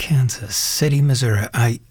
Kansas City, Missouri.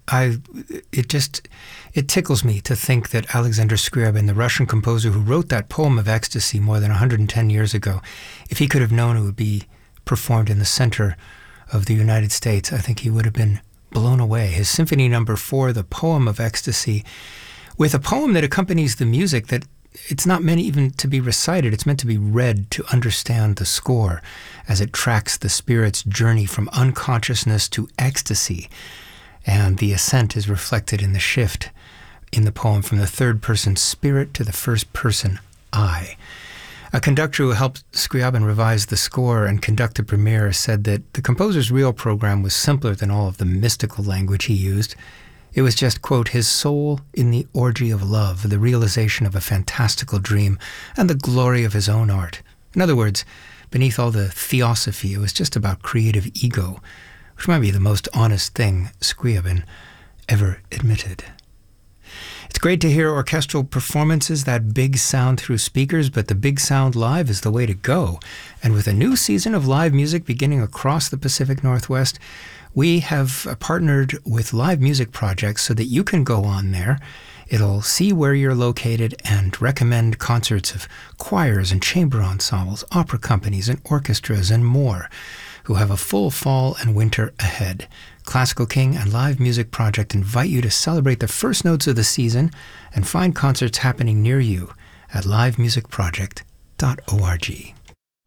It tickles me to think that Alexander Scriabin, the Russian composer who wrote that poem of ecstasy more than 110 years ago, if he could have known it would be performed in the center of the United States, I think he would have been blown away. His Symphony No. 4, the poem of ecstasy, with a poem that accompanies the music that it's not meant even to be recited. It's meant to be read to understand the score as it tracks the spirit's journey from unconsciousness to ecstasy. And the ascent is reflected in the shift in the poem from the third-person spirit to the first-person I. A conductor who helped Scriabin revise the score and conduct the premiere said that the composer's real program was simpler than all of the mystical language he used. It was just, quote, his soul in the orgy of love, the realization of a fantastical dream, and the glory of his own art. In other words, beneath all the theosophy, it was just about creative ego, which might be the most honest thing Scriabin ever admitted. It's great to hear orchestral performances, that big sound through speakers, but the big sound live is the way to go. And with a new season of live music beginning across the Pacific Northwest, we have partnered with Live Music Projects so that you can go on there. It'll see where you're located and recommend concerts of choirs and chamber ensembles, opera companies and orchestras and more who have a full fall and winter ahead. Classical King and Live Music Project invite you to celebrate the first notes of the season and find concerts happening near you at livemusicproject.org.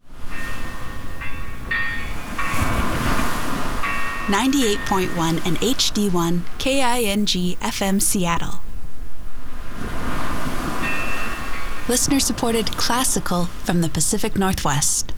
98.1 and HD1 KING FM Seattle. Listener-supported classical from the Pacific Northwest.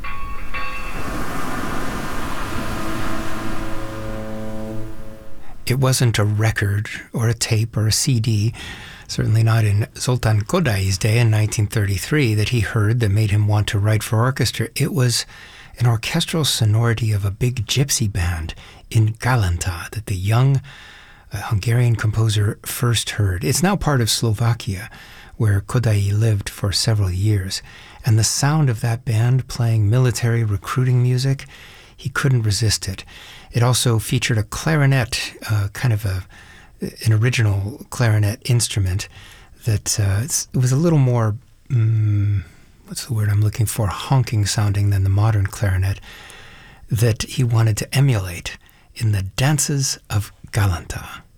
It wasn't a record or a tape or a CD, certainly not in Zoltan Kodai's day in 1933, that he heard that made him want to write for orchestra. It was an orchestral sonority of a big gypsy band in Galanta that the young Hungarian composer first heard. It's now part of Slovakia, where Kodai lived for several years. And the sound of that band playing military recruiting music, he couldn't resist it. It also featured a clarinet, kind of an original clarinet instrument that it was a little more what's the word I'm looking for, honking sounding than the modern clarinet, that he wanted to emulate in the dances of Galanta.